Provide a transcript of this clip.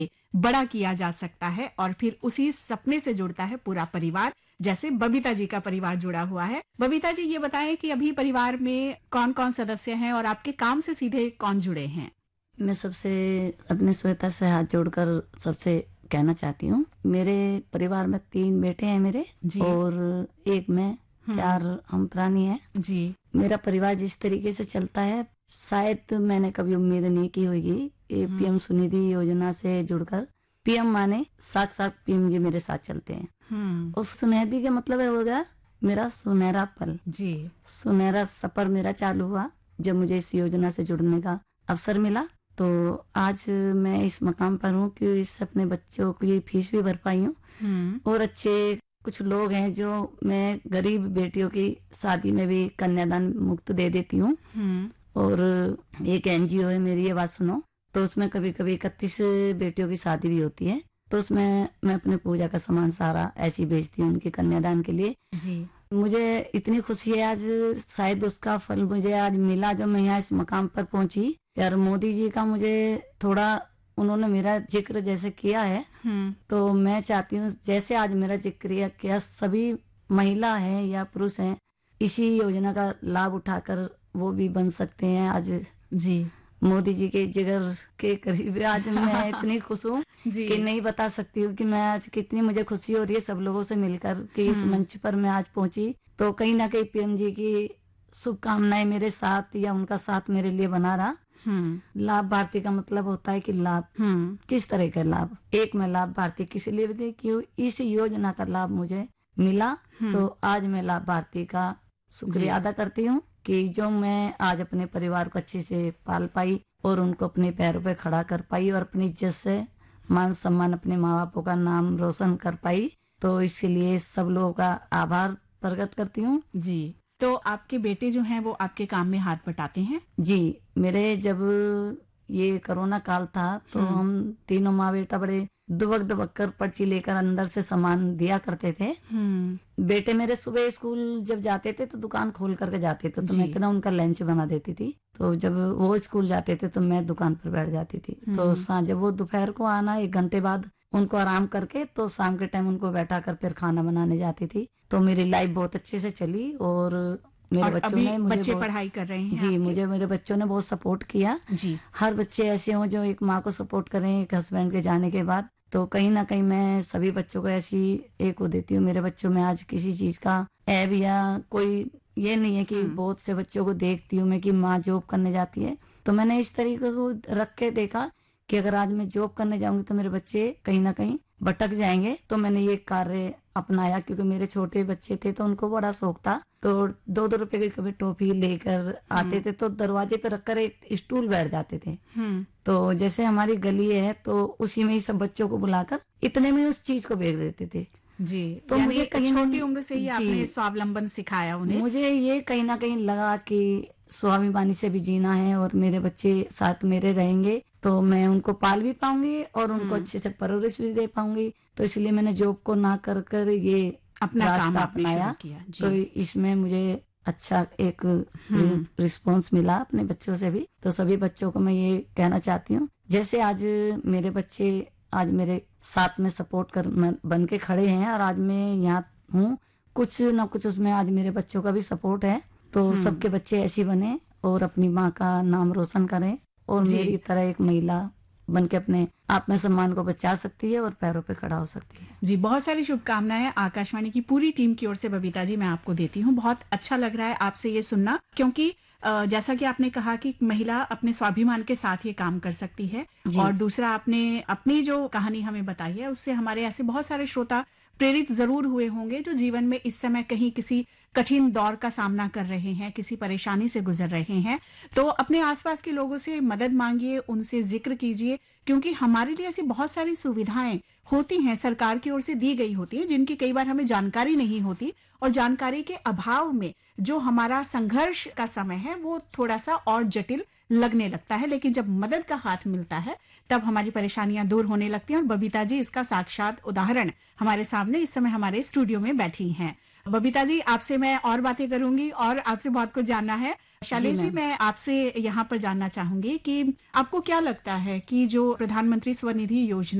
बड़ा किया जा सकता है और फिर उसी सपने से जुड़ता है पूरा परिवार, जैसे बबीता जी का परिवार जुड़ा हुआ है। बबीता जी, ये बताएं कि अभी परिवार में कौन-कौन सदस्य हैं और आपके काम से सीधे कौन जुड़े हैं? मैं सबसे अपने श्वेता से हाथ जोड़कर सबसे कहना चाहती हूँ। मेरे परिवार में 3 बेटे हैं मेरे जी। और एक मैं, 4 हम प्राणी हैं। जी। मेरा परिवार जिस तरीके से चलता है, शायद मैंने कभी उम्मीद नहीं की होगी। ये पीएम स्वनिधि योजना से जुड़कर, पीएम माने साक्षात पीएम जी मेरे साथ चलते हैं। उस सुनिधि का मतलब हो गया मेरा सुनहरा पल। जी। सुनहरा सफर मेरा चालू हुआ जब मुझे इस योजना से जुड़ने का अवसर मिला। तो आज मैं इस मकाम पर हूँ कि इससे अपने बच्चों की फीस भी भर पाई हूँ और अच्छे कुछ लोग हैं जो मैं गरीब बेटियों की शादी में भी कन्यादान मुक्त दे देती हूँ। और एक एनजीओ है मेरी ये बात सुनो, तो उसमें कभी कभी 31 बेटियों की शादी भी होती है, तो उसमें मैं अपने पूजा का सामान सारा ऐसी बेचती हूँ उनके कन्यादान के लिए। जी। मुझे इतनी खुशी है आज, शायद उसका फल मुझे आज मिला जब मैं यहाँ इस मकाम पर पहुंची। यार मोदी जी का मुझे थोड़ा उन्होंने मेरा जिक्र जैसे किया है, तो मैं चाहती हूँ जैसे आज मेरा जिक्र किया सभी महिला हैं या पुरुष हैं इसी योजना का लाभ उठाकर वो भी बन सकते हैं। आज जी। मोदी जी के जिगर के करीब आज मैं इतनी खुश हूँ कि नहीं बता सकती हूँ कि मैं आज कितनी मुझे खुशी हो रही है सब लोगों से मिलकर कि इस मंच पर मैं आज पहुंची। तो कहीं ना कहीं पीएम जी की शुभकामनाएं मेरे साथ या उनका साथ मेरे लिए बना रहा। लाभ भारती का मतलब होता है कि लाभ किस तरह का लाभ, एक मैं लाभ भारती किसी लिए भी कि इस योजना का लाभ मुझे मिला। तो आज मैं लाभ भारती का शुक्रिया अदा करती हूँ कि जो मैं आज अपने परिवार को अच्छे से पाल पाई और उनको अपने पैरों पे खड़ा कर पाई और अपनी इज्जत से मान सम्मान अपने माँ बापों का नाम रोशन कर पाई। तो इसलिए सब लोगों का आभार प्रकट करती हूँ। जी। तो आपके बेटे जो हैं वो आपके काम में हाथ बटाते हैं? जी, मेरे जब ये कोरोना काल था तो हम तीनों माँ बेटा बड़े दुबक दुबक कर पर्ची लेकर अंदर से सामान दिया करते थे। बेटे मेरे सुबह स्कूल जब जाते थे तो दुकान खोल करके जाते थे, तो मैं इतना उनका लंच बना देती थी। तो जब वो स्कूल जाते थे तो मैं दुकान पर बैठ जाती थी। तो जब वो दोपहर को आना 1 घंटे बाद उनको आराम करके तो शाम के टाइम उनको बैठा कर फिर खाना बनाने जाती थी। तो मेरी लाइफ बहुत अच्छे से चली और मेरे और बच्चों अभी ने मुझे बच्चे पढ़ाई कर रहे हैं जी आपके? मुझे मेरे बच्चों ने बहुत सपोर्ट किया। जी। हर बच्चे ऐसे हों जो एक माँ को सपोर्ट करें एक हस्बैंड के जाने के बाद। तो कहीं ना कहीं मैं सभी बच्चों को ऐसी एक वो देती हूँ। मेरे बच्चों में आज किसी चीज का ऐब या कोई ये नहीं है कि बहुत से बच्चों को देखती हूँ मैं कि माँ जॉब करने जाती है, तो मैंने इस तरीके को रख के देखा कि अगर आज मैं जॉब करने जाऊंगी तो मेरे बच्चे कहीं ना कहीं भटक जाएंगे। तो मैंने ये कार्य अपनाया क्योंकि मेरे छोटे बच्चे थे तो उनको बड़ा शौक था। तो 2-2 रुपए की कभी टॉफी लेकर आते थे तो दरवाजे पे रखकर एक स्टूल बैठ जाते थे। तो जैसे हमारी गली है तो उसी में ही सब बच्चों को बुलाकर इतने में उस चीज को बेच देते थे। जी। तो यानी मुझे कहीं छोटी उम्र से ही आपने जी स्वावलंबन सिखाया उन्हें? मुझे ये कहीं ना कहीं लगा कि स्वाभिमानी से भी जीना है और मेरे बच्चे साथ मेरे रहेंगे तो मैं उनको पाल भी पाऊंगी और उनको अच्छे से परवरिश भी दे पाऊंगी। तो इसलिए मैंने जॉब को ना कर कर ये अपना काम रास्ता आपने शुरू अपनाया। किया। जी। तो इसमें मुझे अच्छा एक रिस्पॉन्स मिला अपने बच्चों से भी। तो सभी बच्चों को मैं ये कहना चाहती हूँ जैसे आज मेरे बच्चे आज मेरे साथ में सपोर्ट कर बन के खड़े हैं और आज मैं यहाँ हूँ, कुछ ना कुछ उसमें आज मेरे बच्चों का भी सपोर्ट है। तो सबके बच्चे ऐसी बने और अपनी माँ का नाम रोशन करें और मेरी तरह एक महिला बन के अपने आत्मसम्मान को बचा सकती है और पैरों पे खड़ा हो सकती है। जी, बहुत सारी शुभकामनाएं आकाशवाणी की पूरी टीम की ओर से बबीता जी मैं आपको देती हूँ। बहुत अच्छा लग रहा है आपसे ये सुनना, क्योंकि जैसा कि आपने कहा कि महिला अपने स्वाभिमान के साथ ये काम कर सकती है और दूसरा आपने अपनी जो कहानी हमें बताई है उससे हमारे ऐसे बहुत सारे श्रोता प्रेरित जरूर हुए होंगे जो जीवन में इस समय कहीं किसी कठिन दौर का सामना कर रहे हैं, किसी परेशानी से गुजर रहे हैं। तो अपने आसपास के लोगों से मदद मांगिए, उनसे जिक्र कीजिए, क्योंकि हमारे लिए ऐसी बहुत सारी सुविधाएं होती हैं सरकार की ओर से दी गई होती है जिनकी कई बार हमें जानकारी नहीं होती और जानकारी के अभाव में जो हमारा संघर्ष का समय है वो थोड़ा सा और जटिल लगने लगता है। लेकिन जब मदद का हाथ मिलता है तब हमारी परेशानियां दूर होने लगती हैं और बबीता जी इसका साक्षात उदाहरण हमारे सामने इस समय हमारे स्टूडियो में बैठी हैं। बबीता जी, आपसे मैं और बातें करूंगी और आपसे बहुत कुछ जानना है। जी शैलेश जी, मैम। मैं आपसे यहाँ पर जानना चाहूंगी कि आपको क्या लगता है कि जो प्रधानमंत्री स्वनिधि योजना